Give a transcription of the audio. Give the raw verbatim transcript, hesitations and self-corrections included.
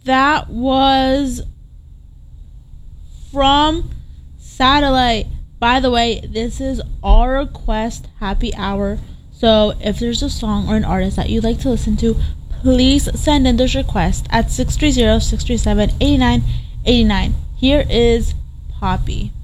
that was from Satellite. By the way, this is our request happy hour. So if there's a song or an artist that you'd like to listen to, please send in those requests at six three zero, six three seven, eight nine eight nine. Here is Poppy.